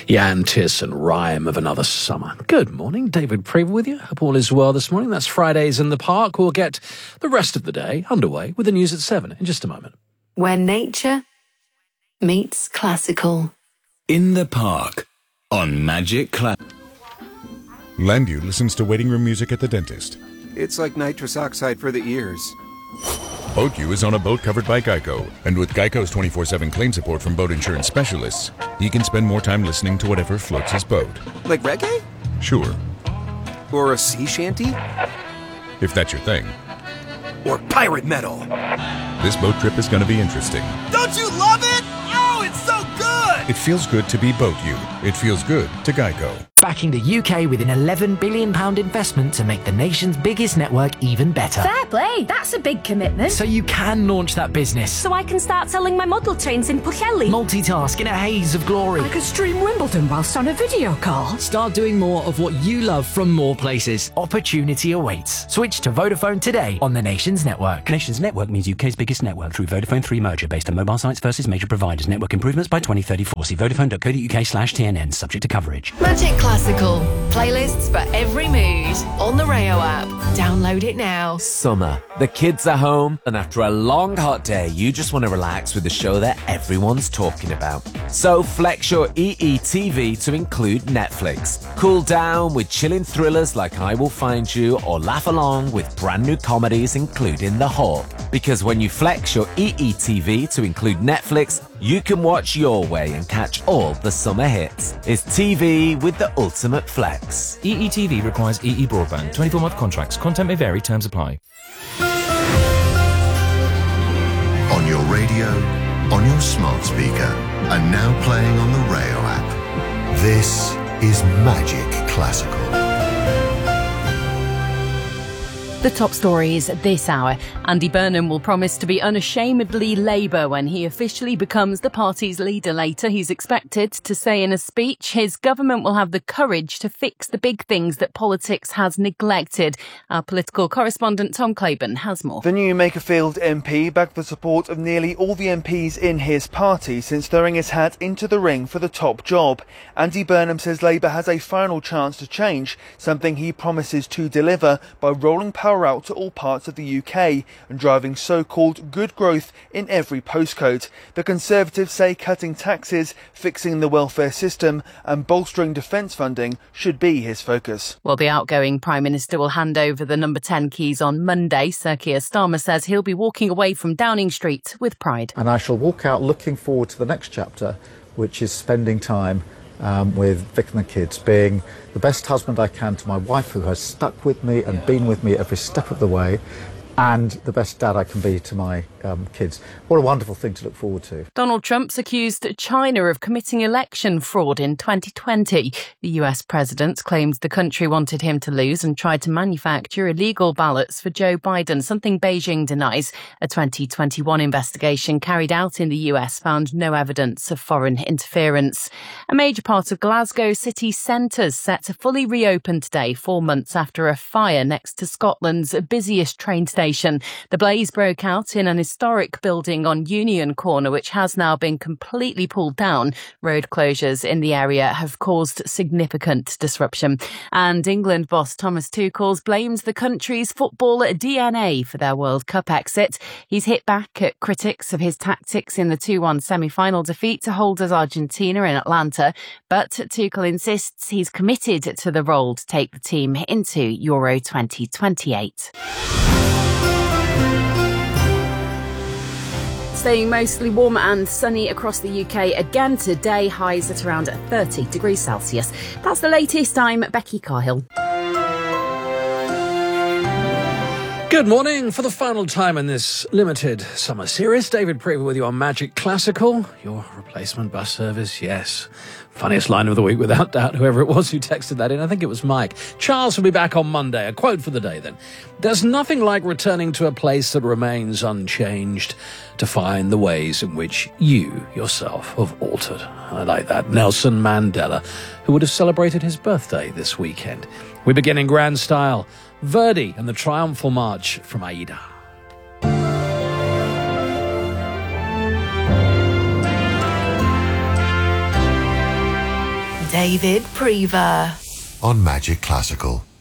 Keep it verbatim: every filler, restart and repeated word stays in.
Jan Tiss and Rhyme of Another Summer. Good morning, David Preble with you. Hope all is well this morning. That's Fridays in the Park. We'll get the rest of the day underway with the news at seven in just a moment. Where nature meets classical. In the Park on Magic Classic. Landu listens to waiting room music at the dentist. It's like nitrous oxide for the ears. BoatU is on a boat covered by Geico, and with Geico's twenty-four seven claim support from boat insurance specialists, he can spend more time listening to whatever floats his boat. Like reggae? Sure. Or a sea shanty? If that's your thing. Or pirate metal? This boat trip is going to be interesting. Don't you love it? Oh, it's so good! It feels good to be BoatU. It feels good to Geico. Backing the U K with an eleven billion pounds investment to make the nation's biggest network even better. Fair play, that's a big commitment. So you can launch that business. So I can start selling my model trains in Pwllheli. Multitask in a haze of glory. I could stream Wimbledon whilst on a video call. Start doing more of what you love from more places. Opportunity awaits. Switch to Vodafone today on the Nation's network. Nation's network means U K's biggest network through Vodafone three merger based on mobile sites versus major providers. Network improvements by twenty thirty-four. See vodafone.co.uk slash TNN, subject to coverage. Magic Classical. Playlists for every mood on the Rayo app. Download it now. Summer. The kids are home, and after a long hot day, you just want to relax with a show that everyone's talking about. So flex your E E T V to include Netflix. Cool down with chilling thrillers like I Will Find You, or laugh along with brand new comedies including The Hawk. Because when you flex your E E T V to include Netflix, you can watch your way and catch all the summer hits. It's T V with the ultimate flex. E E T V requires E E broadband. twenty-four month contracts. Content may vary. Terms apply. On your radio, on your smart speaker, and now playing on the Rayo app. This is Magic Classical. The top stories this hour. Andy Burnham will promise to be unashamedly Labour when he officially becomes the party's leader later. He's expected to say in a speech his government will have the courage to fix the big things that politics has neglected. Our political correspondent Tom Claiborne has more. The new Makerfield M P backed the support of nearly all the M Ps in his party since throwing his hat into the ring for the top job. Andy Burnham says Labour has a final chance to change, something he promises to deliver by rolling power out to all parts of the U K and driving so-called good growth in every postcode. The Conservatives say cutting taxes, fixing the welfare system and bolstering defence funding should be his focus. Well, the outgoing Prime Minister will hand over the number ten keys on Monday. Sir Keir Starmer says he'll be walking away from Downing Street with pride. And I shall walk out looking forward to the next chapter, which is spending time Um, with Vic and the kids, being the best husband I can to my wife, who has stuck with me and been with me every step of the way, and the best dad I can be to my um, kids. What a wonderful thing to look forward to. Donald Trump's accused China of committing election fraud in twenty twenty. The U S president claims the country wanted him to lose and tried to manufacture illegal ballots for Joe Biden, something Beijing denies. A twenty twenty-one investigation carried out in the U S found no evidence of foreign interference. A major part of Glasgow city centre's set to fully reopen today, four months after a fire next to Scotland's busiest train station. The blaze broke out in an historic building on Union Corner, which has now been completely pulled down. Road closures in the area have caused significant disruption. And England boss Thomas Tuchel blames the country's football D N A for their World Cup exit. He's hit back at critics of his tactics in the two one semi-final defeat to holders Argentina in Atlanta. But Tuchel insists he's committed to the role to take the team into Euro twenty twenty-eight. Staying mostly warm and sunny across the U K again today, highs at around thirty degrees Celsius. That's the latest. I'm Becky Carhill. Good morning. For the final time in this limited summer series, David Preble with you on Magic Classical, your replacement bus service. Yes. Funniest line of the week, without doubt, whoever it was who texted that in. I think it was Mike. Charles will be back on Monday. A quote for the day, then. There's nothing like returning to a place that remains unchanged to find the ways in which you yourself have altered. I like that. Nelson Mandela, who would have celebrated his birthday this weekend. We begin in grand style. Verdi and the Triumphal March from Aida. David Prever. On Magic Classical.